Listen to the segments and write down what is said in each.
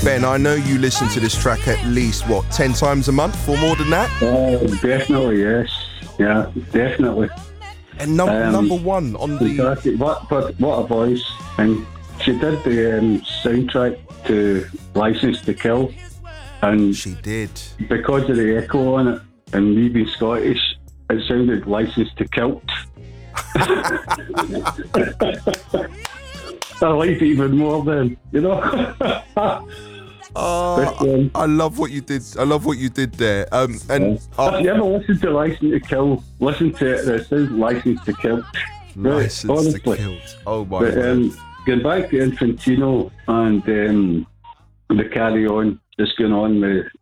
Ben, I know you listen to this track at least, 10 times a month or more than that? Oh, definitely, yes. Yeah, definitely. And number one on the... Exactly. What a voice. And she did the soundtrack to License to Kill. And she did. Because of the echo on it, and me being Scottish, it sounded License to Kilt. I like it even more then, you know. I love what you did. I love what you did there. If you ever listen to License to Kill, listen to it. It says License to Kill. License to Kill. Oh my God. Going back to Infantino and the carry on that's going on.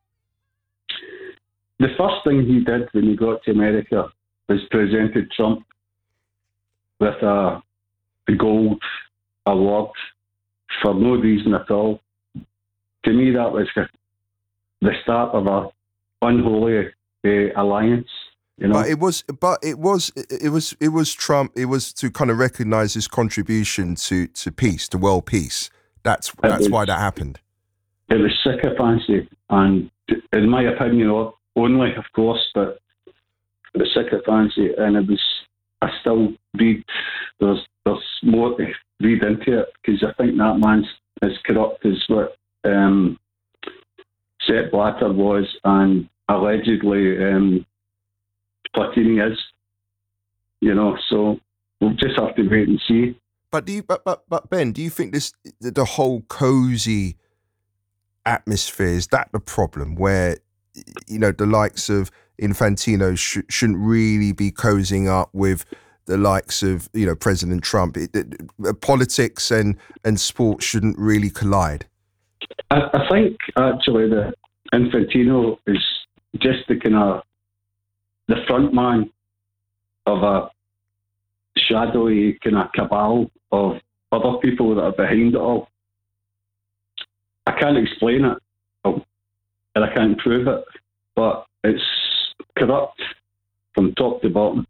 The first thing he did when he got to America was presented Trump with a gold award for no reason at all. To me, that was the start of a unholy alliance. You know? But it was Trump. It was to kind of recognise his contribution to peace, to world peace. That's why that happened. It was sycophancy, and in my opinion, only of course, but it was sycophancy, and it was. I still read. There's more to read into it because I think that man's as corrupt as what Sepp Blatter was, and allegedly Platini is. You know, so we'll just have to wait and see. But Ben, do you think the whole cozy atmosphere, is that the problem where, you know, the likes of Infantino shouldn't really be cozying up with the likes of, you know, President Trump? Politics and sport shouldn't really collide. I think actually that Infantino is just the front man of a shadowy kind of cabal of other people that are behind it all. I can't explain it, and I can't prove it, but it's corrupt from top to bottom.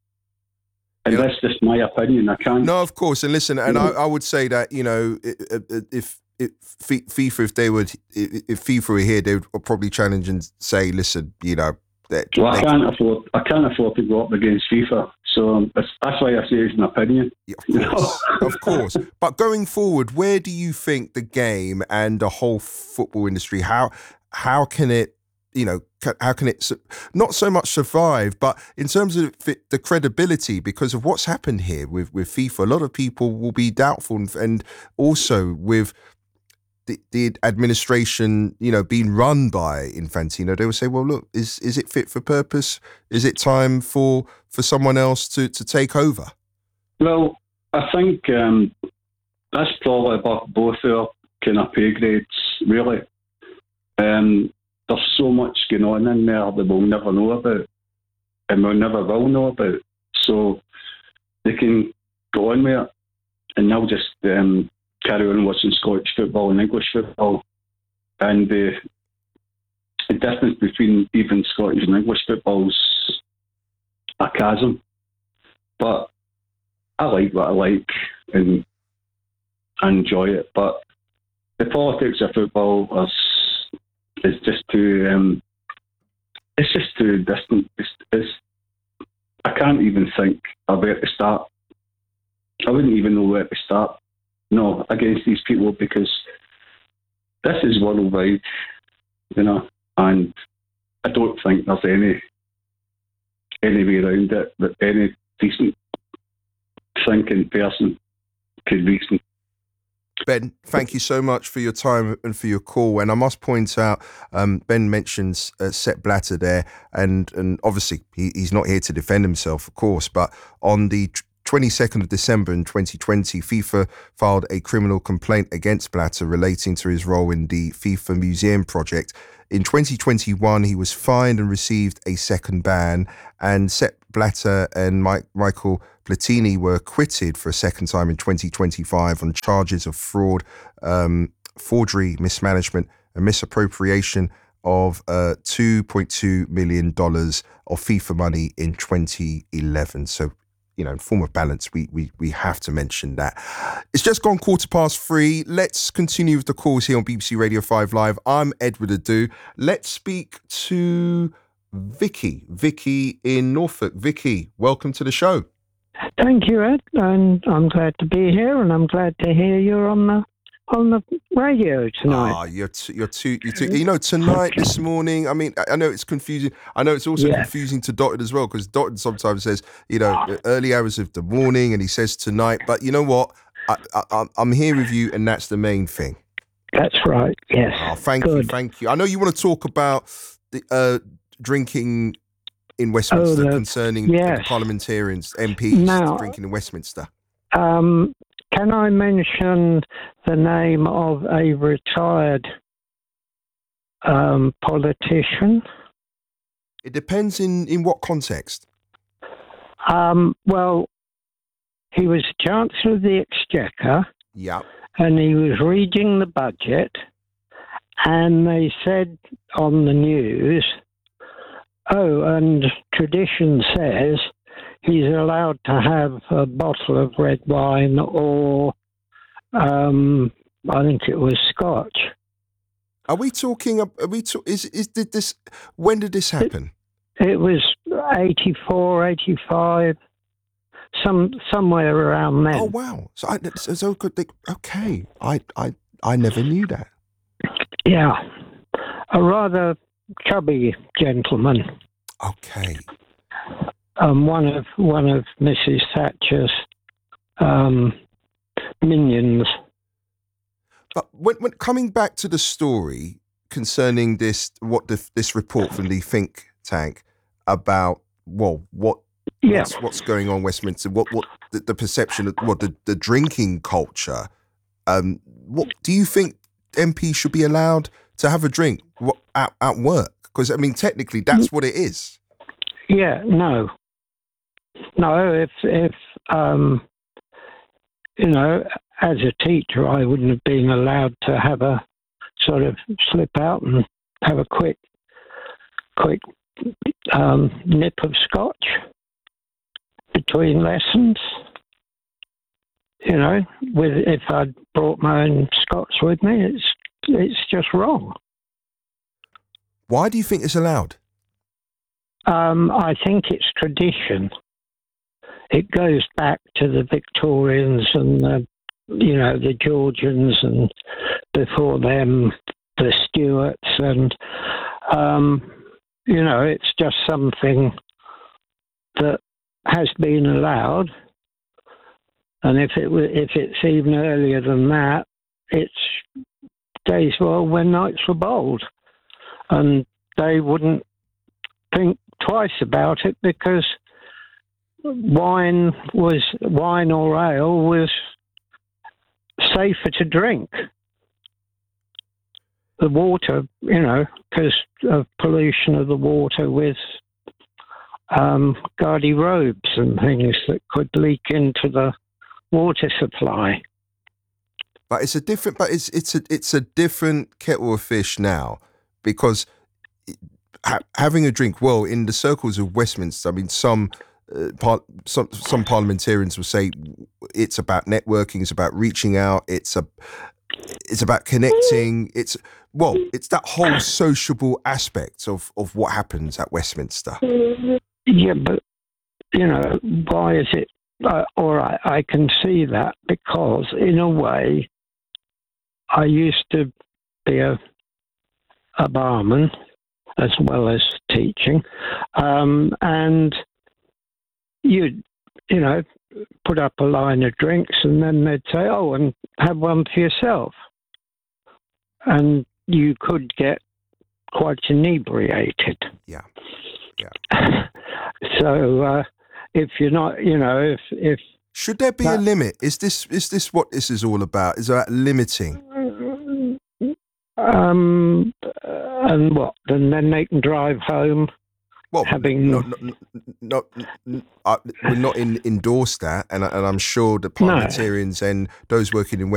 And that's just my opinion. I can't. No, of course. And listen, and I would say that, you know, if FIFA, if FIFA were here, they would probably challenge and say, listen, you know. I can't afford to go up against FIFA. So that's why I say it's an opinion. Yeah, of course. But going forward, where do you think the game and the whole football industry, how can it, you know, how can it not so much survive, but in terms of the credibility, because of what's happened here with FIFA, a lot of people will be doubtful, and also with the administration, you know, being run by Infantino, they will say, well, look, is it fit for purpose? Is it time for someone else to take over? Well, I think that's probably above both our kind of pay grades, really. There's so much going on in there that we'll never know about, and we'll never will know about. So they can go on with it, and they'll just carry on watching Scottish football and English football. And the difference between even Scottish and English football's a chasm. But I like what I like, and I enjoy it. But the politics of football is just too. It's just too distant. I can't even think of where to start. I wouldn't even know where to start. No, against these people, because this is worldwide, you know, and I don't think there's any way around it that any decent thinking person could reason. Ben, thank you so much for your time and for your call. And I must point out, Ben mentions Sepp Blatter there, and obviously he's not here to defend himself, of course, but on the 22nd of December in 2020, FIFA filed a criminal complaint against Blatter relating to his role in the FIFA Museum project. In 2021, he was fined and received a second ban, and Sepp Blatter and Michael Platini were acquitted for a second time in 2025 on charges of fraud, forgery, mismanagement, and misappropriation of $2.2 million of FIFA money in 2011. So form of balance, we have to mention that. It's just gone 3:15. Let's continue with the calls here on BBC Radio 5 Live. I'm Edward Adu. Let's speak to Vicky. Vicky in Norfolk. Vicky, welcome to the show. Thank you, Ed, and I'm glad to be here, and I'm glad to hear you're on the radio tonight. You're too. Tonight, this morning. I mean, I know it's confusing. I know it's also confusing to Dotted as well, because Dotted sometimes says, the early hours of the morning, and he says tonight. But you know what? I'm here with you, and that's the main thing. That's right. Yes. Thank you. I know you want to talk about the drinking in Westminster, concerning the parliamentarians, MPs drinking in Westminster. Can I mention the name of a retired politician? It depends in what context. Well, he was Chancellor of the Exchequer. Yeah. And he was reading the budget, and they said on the news, and tradition says he's allowed to have a bottle of red wine or, I think it was Scotch. When did this happen? It was 84, 85, somewhere around then. Oh, wow. So good. Okay. I never knew that. Yeah. A rather chubby gentleman. Okay. One of Mrs. Thatcher's minions. But when coming back to the story concerning this report from the think tank about what's going on in Westminster, what the perception of the drinking culture, what do you think MPs should be allowed to have a drink at work? Because I mean, technically, that's what it is. Yeah, no. If as a teacher, I wouldn't have been allowed to have a sort of slip out and have a quick nip of Scotch between lessons. If I'd brought my own Scotch with me, it's just wrong. Why do you think it's allowed? I think it's tradition. It goes back to the Victorians and the Georgians, and before them the Stuarts, and it's just something that has been allowed. And if it's even earlier than that, it's days when knights were bold, and they wouldn't think twice about it, because wine or ale was safer to drink. The water, because of pollution of the water with gaudy robes and things that could leak into the water supply. But it's a different kettle of fish now, because having a drink, in the circles of Westminster, I mean, some parliamentarians will say it's about networking, it's about reaching out, it's about connecting, it's that whole sociable aspect of what happens at Westminster. Yeah, but why is it? All right, I can see that, because in a way, I used to be a barman as well as teaching, and you'd put up a line of drinks, and then they'd say, and have one for yourself, and you could get quite inebriated. Yeah. So if you're not, if should there be a limit? Is this what this is all about? Is about limiting? And what? And then they can drive home. Well, we're not endorse that, and I'm sure the parliamentarians and those working in